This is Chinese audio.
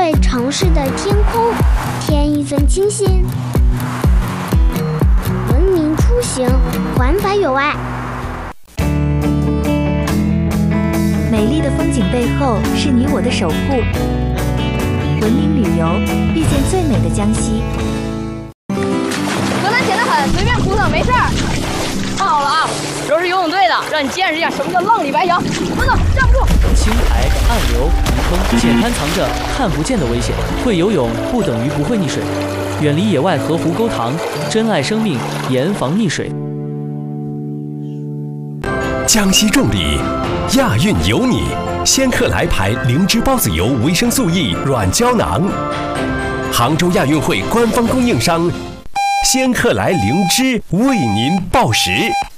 为城市的天空添一层清新。文明出行，环保有爱。 美丽的风景背后是你我的守护。文明旅游，遇见最美的江西。 河南甜得很，随便扑腾没事儿。看好了啊，都是游泳队的，让你见识一下什么叫浪里白条。等等，站不住！ 青苔、暗流、泥坑，且滩藏着看不见的危险。会游泳不等于不会溺水，远离野外河湖沟塘，珍爱生命，严防溺水。 江西重礼，亚运有你！仙客来牌灵芝孢子油维生素 E 软胶囊，杭州亚运会官方供应商仙客来灵芝为您报时。